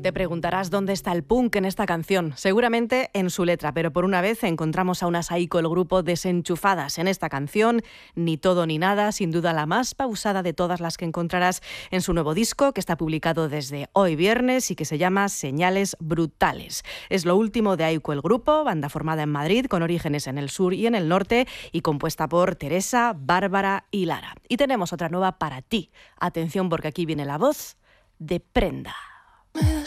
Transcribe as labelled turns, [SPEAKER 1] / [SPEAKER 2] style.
[SPEAKER 1] Te preguntarás dónde está el punk en esta canción. Seguramente en su letra, pero por una vez encontramos a unas ahí con el grupo desenchufadas en esta canción. Ni todo ni nada, sin duda la más pausada de todas las que encontrarás en su nuevo disco, que está publicado desde hoy viernes y que se llama Señales Brutales. Es lo último de Aiko el grupo, banda formada en Madrid con orígenes en el sur y en el norte y compuesta por Teresa, Bárbara y Lara. Y tenemos otra nueva para ti. Atención, porque aquí viene la voz de Prenda.
[SPEAKER 2] Me